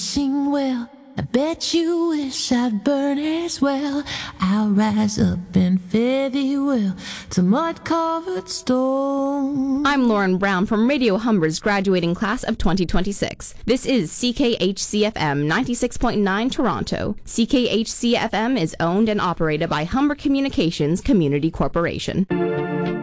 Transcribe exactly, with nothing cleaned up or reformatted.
wishing well. I bet you wish I'd burn as well. I'll rise up and fare thee well to mud-covered stone. I'm Lauren Brown from Radio Humber's graduating class of twenty twenty-six. This is C K H C F M ninety-six point nine Toronto. C K H C F M is owned and operated by Humber Communications Community Corporation.